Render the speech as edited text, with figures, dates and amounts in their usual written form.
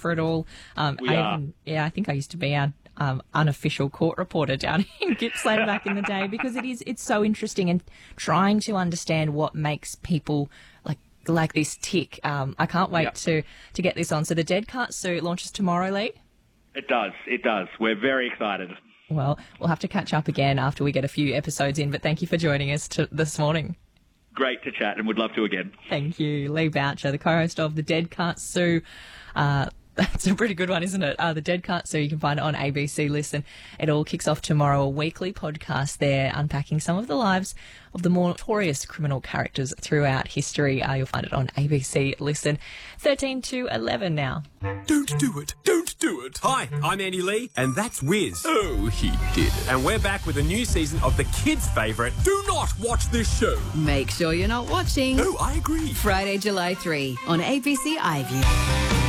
for it all. We are. I think I used to be our unofficial court reporter down in Gippsland back in the day, because it's so interesting, and trying to understand what makes people like this tick. I can't wait to get this on. So the Dead Can't Sue launches tomorrow, Lee? It does. We're very excited. Well, we'll have to catch up again after we get a few episodes in, but thank you for joining us this morning. Great to chat, and would love to again. Thank you. Lee Boucher, the co-host of The Dead Can't Sue. That's a pretty good one, isn't it? The Dead Can't Sue, you can find it on ABC Listen. It all kicks off tomorrow, a weekly podcast there unpacking some of the lives of the more notorious criminal characters throughout history. You'll find it on ABC Listen. 13 to 11 now. Don't do it. Don't do it. Hi, I'm Andy Lee, and that's Wiz. Oh, he did it. And we're back with a new season of the kids' favourite, Do Not Watch This Show. Make sure you're not watching. No, I agree. Friday, July 3 on ABC iView.